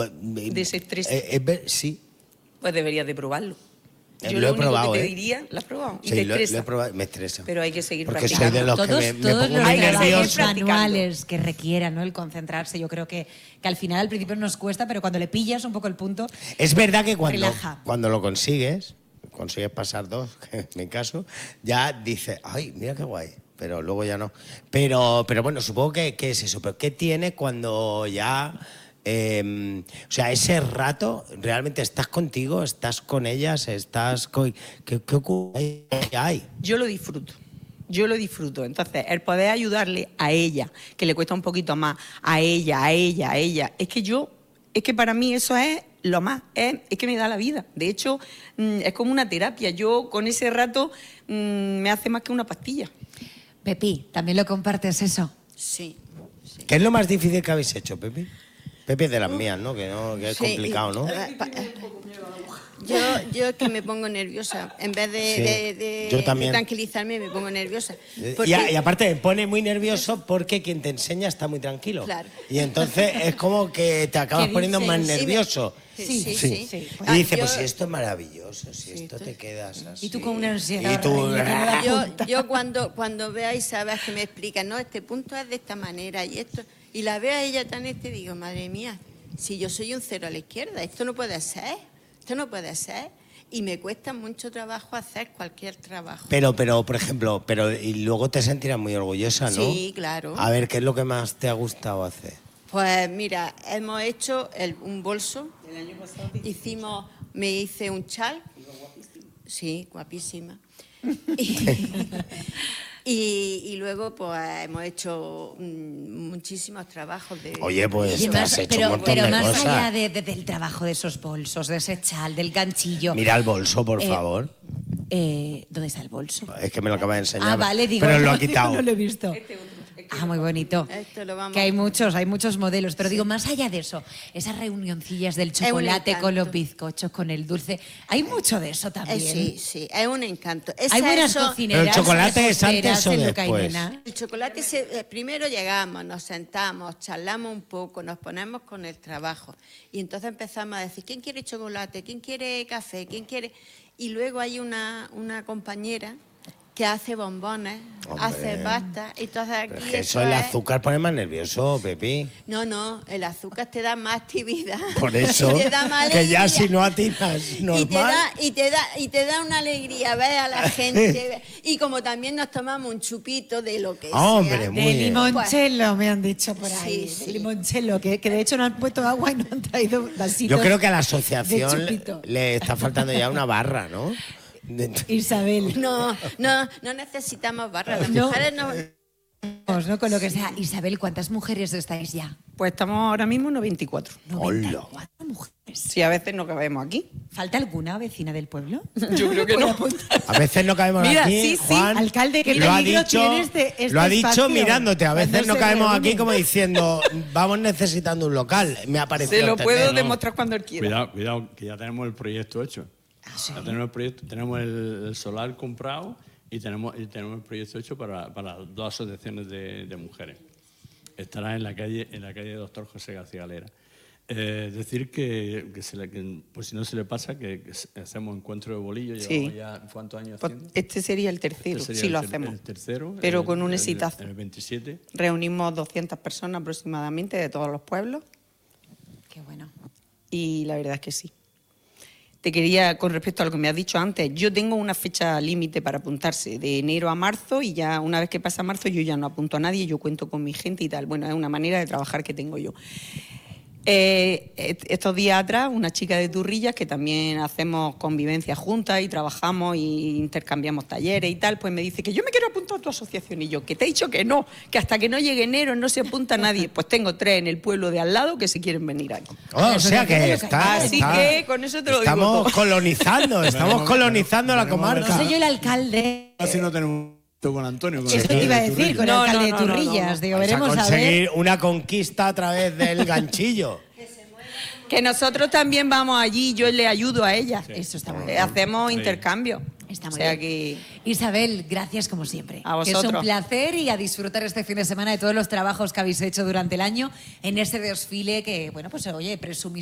Desestresa. Sí. Pues deberías de probarlo. Yo lo he único probado, que te diría, ¿lo has probado? Y Sí, te lo he estresa. probado, me estresa. Pero hay que seguir Porque soy practicando. de los Todos, que me todos pongo los muy trabajos nervioso. manuales que requieran, ¿no? El concentrarse. Yo creo que al final al principio nos cuesta, pero cuando le pillas un poco el punto. Es verdad que Relaja. cuando lo consigues pasar 2, que en mi caso, ya dices, ay, mira qué guay. Pero luego ya no. Pero bueno, supongo que es eso. Pero ¿qué tiene cuando ya... o sea, ese rato, realmente estás contigo, estás con ellas, ¿Qué ocurre? ¿Qué hay? Yo lo disfruto. Entonces, el poder ayudarle a ella, que le cuesta un poquito más, a ella, es que para mí eso es lo más, es que me da la vida. De hecho, es como una terapia. Yo con ese rato me hace más que una pastilla. Pepi, ¿también lo compartes eso? Sí. ¿Qué es lo más difícil que habéis hecho, Pepi? Pepi es de las mías, ¿no? Que es Sí, complicado, ¿no? Yo es que me pongo nerviosa. En vez Yo de también. tranquilizarme, me pongo nerviosa. Y Porque- aparte me pone muy nervioso porque quien te enseña está muy tranquilo. Claro. Y entonces es como que te acabas ¿Qué poniendo más dices? nervioso. Sí. Y dice, pues Yo- si esto es maravilloso, si esto te quedas así. Y tú con una ansiedad. Y tú, reina, que no da Yo, punta. yo cuando veo a Isabel que me explica, no, este punto es de esta manera y esto, y la veo a ella tan digo, madre mía, si yo soy un 0 a la izquierda, esto no puede ser. Y me cuesta mucho trabajo hacer cualquier trabajo. Pero, por ejemplo, y luego te sentirás muy orgullosa, ¿no? Sí, claro. A ver, ¿qué es lo que más te ha gustado hacer? Pues mira, hemos hecho un bolso. El año pasado me hice un chal. Sí, guapísima. Y luego pues hemos hecho muchísimos trabajos de... Oye, pues Oye, te has hecho un montón pero de más cosas. allá del trabajo de esos bolsos, de ese chal, del ganchillo. Mira el bolso, por favor. ¿Dónde está el bolso? Es que me lo acaba de enseñar. Ah, vale, digo. Pero lo ha digo, quitado. No lo he visto. Ah, muy bonito. Esto lo vamos- Que hay muchos modelos. Pero digo, más allá de eso, esas reunioncillas del chocolate encanto. con los bizcochos, con el dulce, hay mucho de eso también. sí, es un encanto. Hay buenas cocineras. ¿Pero el chocolate es antes o en Luca y después? Nena. El chocolate, primero llegamos, nos sentamos, charlamos un poco, nos ponemos con el trabajo. Y entonces empezamos a decir, ¿quién quiere chocolate? ¿Quién quiere café? ¿Quién quiere...? Y luego hay una compañera que hace bombones, Hombre. hace pasta. Entonces aquí Pero es que eso, el azúcar pone más nervioso, Pepi. No, el azúcar te da más actividad. Por eso, Te da más que ya alegría. si no atinas normal... Y te da una alegría ver a la gente. Y como también nos tomamos un chupito de lo que Hombre, sea. muy De bien. limoncello, me han dicho por ahí. Sí, sí. De limoncello, que de hecho no han puesto agua y no han traído vasitos. Yo creo que a la de asociación chupito. le está faltando ya una barra, ¿no? Isabel. No necesitamos barras. Las No. mujeres no... ¿No? Con lo que sea. Isabel, ¿cuántas mujeres estáis ya? Pues estamos ahora mismo 94. 94 mujeres. Si a veces no cabemos aquí. ¿Falta alguna vecina del pueblo? Yo creo que ¿Puede no. apuntar? A veces no cabemos Mira, aquí, sí, Juan. Alcalde, ¿qué lo ha peligro dicho, tiene este lo ha dicho espacio mirándote. A veces cuando no se cabemos aquí reúnen? como diciendo, vamos necesitando un local. Me ha parecido Se lo puedo entenderlo. demostrar cuando él quiera. Cuidado, que ya tenemos el proyecto hecho. ¿sí? Ya tenemos el proyecto, tenemos el solar comprado y tenemos el proyecto hecho para las 2 asociaciones de mujeres. Estará en la calle Doctor José García Galera. Decir que por si no se le pasa, que hacemos encuentro de bolillo. Sí. Llevamos ya ¿cuántos años Pues haciendo? este sería el tercero, Este sería si el lo ter- hacemos. El tercero. Pero con un exitazo. En el 27. Reunimos 200 personas aproximadamente de todos los pueblos Qué bueno. y la verdad es que sí. Te quería, con respecto a lo que me has dicho antes, yo tengo una fecha límite para apuntarse, de enero a marzo, y ya una vez que pasa marzo yo ya no apunto a nadie, yo cuento con mi gente y tal. Bueno, es una manera de trabajar que tengo yo. Estos días atrás, una chica de Turrillas, que también hacemos convivencia juntas y trabajamos y intercambiamos talleres y tal, pues me dice que yo me quiero apuntar a tu asociación. Y yo, que te he dicho que no, que hasta que no llegue enero no se apunta nadie. Pues tengo 3 en el pueblo de al lado que se quieren venir aquí. Oh, o sea que está... Así está- que con eso te lo digo Estamos todo. colonizando, estamos colonizando la tenemos- No comarca. soy yo el alcalde. Así no tenemos con Antonio. Con Eso te iba a decir, con el No, alcalde no, de no, no, Turrillas. no. Digo, Vais a veremos a conseguir ver. una conquista a través del ganchillo. Que nosotros también vamos allí, yo le ayudo a ella. Eso está muy bien. Hacemos Sí. intercambio. Está muy o sea bien. que... Isabel, gracias como siempre. A Que es un vosotros. placer y a disfrutar este fin de semana de todos los trabajos que habéis hecho durante el año en ese desfile que, bueno, pues oye, presumís